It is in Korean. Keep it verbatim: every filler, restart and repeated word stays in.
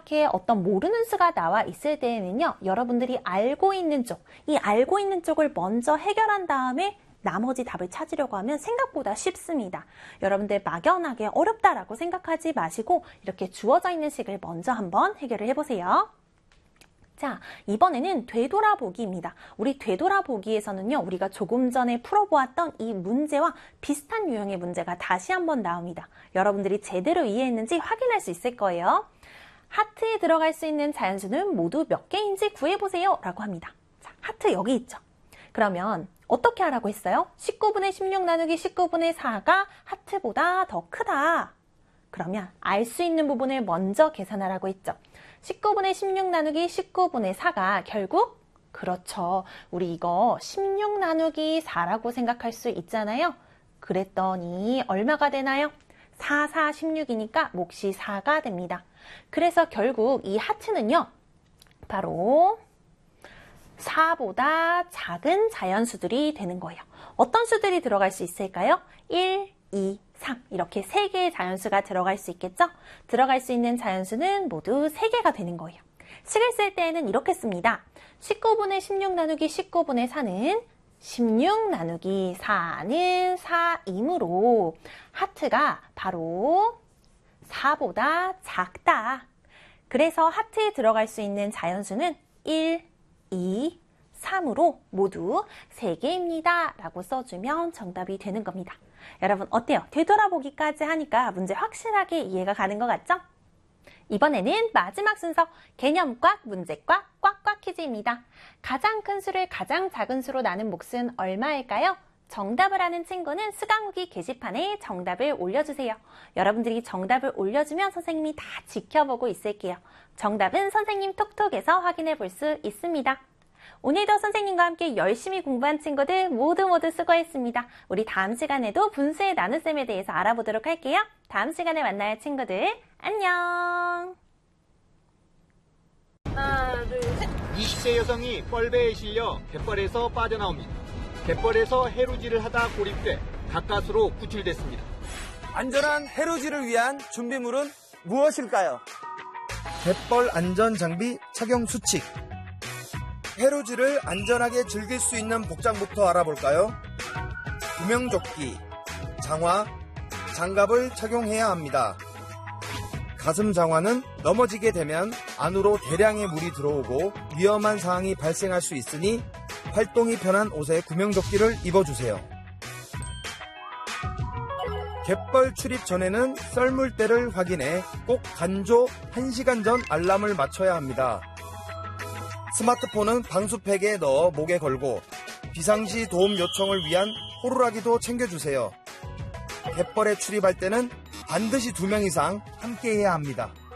이렇게 어떤 모르는 수가 나와 있을 때에는요, 여러분들이 알고 있는 쪽, 이 알고 있는 쪽을 먼저 해결한 다음에 나머지 답을 찾으려고 하면 생각보다 쉽습니다. 여러분들 막연하게 어렵다라고 생각하지 마시고 이렇게 주어져 있는 식을 먼저 한번 해결을 해보세요. 자, 이번에는 되돌아보기입니다. 우리 되돌아보기에서는요, 우리가 조금 전에 풀어보았던 이 문제와 비슷한 유형의 문제가 다시 한번 나옵니다. 여러분들이 제대로 이해했는지 확인할 수 있을 거예요. 하트에 들어갈 수 있는 자연수는 모두 몇 개인지 구해보세요 라고 합니다. 자, 하트 여기 있죠. 그러면 어떻게 하라고 했어요? 십구분의 십육 나누기 십구분의 사가 하트보다 더 크다. 그러면 알 수 있는 부분을 먼저 계산하라고 했죠. 십구분의 십육 나누기 십구분의 사가 결국 그렇죠. 우리 이거 십육 나누기 사라고 생각할 수 있잖아요. 그랬더니 얼마가 되나요? 사, 사, 십육이니까 몫이 사가 됩니다. 그래서 결국 이 하트는요. 바로 사보다 작은 자연수들이 되는 거예요. 어떤 수들이 들어갈 수 있을까요? 일, 이, 삼 이렇게 세 개의 자연수가 들어갈 수 있겠죠? 들어갈 수 있는 자연수는 모두 세 개가 되는 거예요. 식을 쓸 때에는 이렇게 씁니다. 십구분의 십육 나누기 십구분의 사는 십육 나누기 사는 사이므로 하트가 바로 사보다 작다. 그래서 하트에 들어갈 수 있는 자연수는 일, 이, 삼으로 모두 세 개입니다. 라고 써주면 정답이 되는 겁니다. 여러분 어때요? 되돌아보기까지 하니까 문제 확실하게 이해가 가는 것 같죠? 이번에는 마지막 순서 개념꽉 문제꽉 꽉꽉 퀴즈입니다. 가장 큰 수를 가장 작은 수로 나눈 몫은 얼마일까요? 정답을 아는 친구는 수강후기 게시판에 정답을 올려주세요. 여러분들이 정답을 올려주면 선생님이 다 지켜보고 있을게요. 정답은 선생님 톡톡에서 확인해 볼 수 있습니다. 오늘도 선생님과 함께 열심히 공부한 친구들 모두 모두 수고했습니다. 우리 다음 시간에도 분수의 나눗셈에 대해서 알아보도록 할게요. 다음 시간에 만나요 친구들. 안녕. 하나, 둘, 셋. 이십 세 여성이 뻘배에 실려 갯벌에서 빠져나옵니다. 갯벌에서 해루질을 하다 고립돼 가까스로 구출됐습니다. 안전한 해루질을 위한 준비물은 무엇일까요? 갯벌 안전장비 착용 수칙. 해루질을 안전하게 즐길 수 있는 복장부터 알아볼까요? 구명조끼, 장화, 장갑을 착용해야 합니다. 가슴 장화는 넘어지게 되면 안으로 대량의 물이 들어오고 위험한 상황이 발생할 수 있으니 활동이 편한 옷에 구명조끼를 입어주세요. 갯벌 출입 전에는 썰물대를 확인해 꼭 간조 한 시간 전 알람을 맞춰야 합니다. 스마트폰은 방수팩에 넣어 목에 걸고 비상시 도움 요청을 위한 호루라기도 챙겨주세요. 갯벌에 출입할 때는 반드시 두 명 이상 함께해야 합니다.